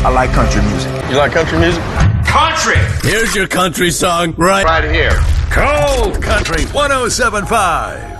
I like country music. You like country music? Country! Here's your country song right Right here. Cold Country 107.5.